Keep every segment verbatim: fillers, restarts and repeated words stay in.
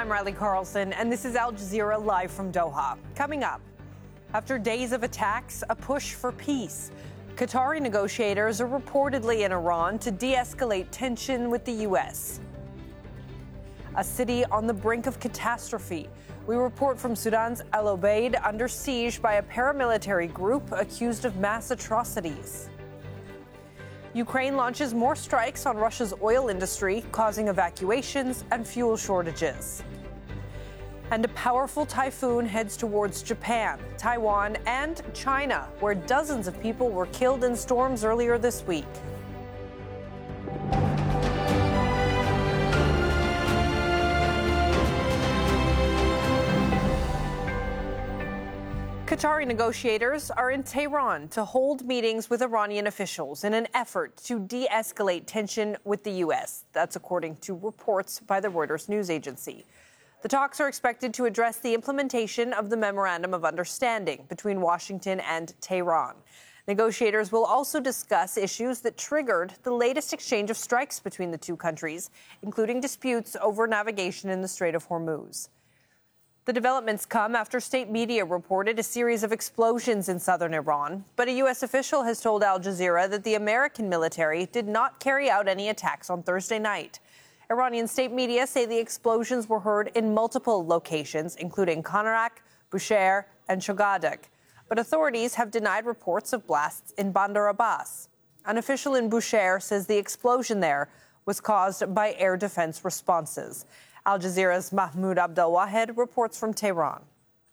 I'm Riley Carlson, and this is Al Jazeera live from Doha. Coming up, after days of attacks, a push for peace. Qatari negotiators are reportedly in Iran to de-escalate tension with the U S. A city on the brink of catastrophe. We report from Sudan's Al Obeid under siege by a paramilitary group accused of mass atrocities. Ukraine launches more strikes on Russia's oil industry, causing evacuations and fuel shortages. And a powerful typhoon heads towards Japan, Taiwan, and China, where dozens of people were killed in storms earlier this week. Qatari negotiators are in Tehran to hold meetings with Iranian officials in an effort to de-escalate tension with the U S. That's according to reports by the Reuters news agency. The talks are expected to address the implementation of the Memorandum of Understanding between Washington and Tehran. Negotiators will also discuss issues that triggered the latest exchange of strikes between the two countries, including disputes over navigation in the Strait of Hormuz. The developments come after state media reported a series of explosions in southern Iran, but a U S official has told Al Jazeera that the American military did not carry out any attacks on Thursday night. Iranian state media say the explosions were heard in multiple locations, including Konarak, Bushehr, and Shogadak, but authorities have denied reports of blasts in Bandar Abbas. An official in Bushehr says the explosion there was caused by air defense responses. Al Jazeera's Mahmoud Abdelwahed reports from Tehran.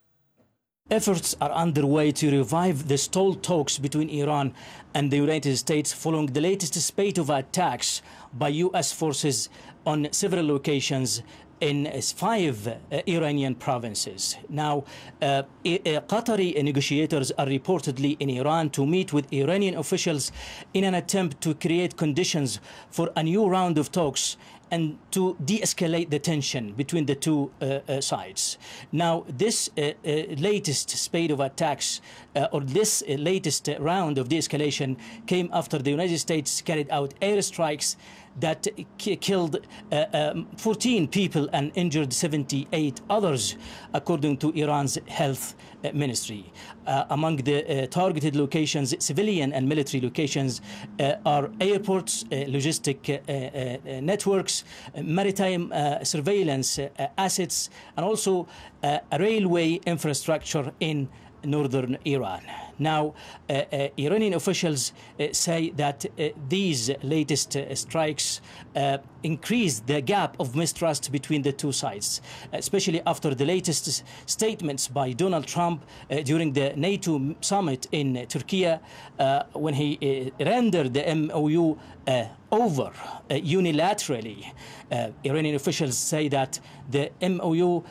Efforts are underway to revive the stalled talks between Iran and the United States following the latest spate of attacks by U S forces on several locations in five uh, Iranian provinces. Now, uh, uh, Qatari negotiators are reportedly in Iran to meet with Iranian officials in an attempt to create conditions for a new round of talks and to de-escalate the tension between the two uh, uh, sides. Now, this uh, uh, latest spate of attacks, uh, or this uh, latest round of de-escalation came after the United States carried out airstrikes that killed uh, um, fourteen people and injured seventy-eight others, according to Iran's health uh, ministry. Uh, among the uh, targeted locations, civilian and military locations, uh, are airports, uh, logistic uh, uh, networks, uh, maritime uh, surveillance uh, assets, and also uh, a railway infrastructure in northern Iran. Now, uh, uh, Iranian officials uh, say that uh, these latest uh, strikes uh, increase the gap of mistrust between the two sides, especially after the latest statements by Donald Trump uh, during the NATO summit in uh, Turkey, uh, when he uh, rendered the M O U uh, over uh, unilaterally. Uh, Iranian officials say that the M O U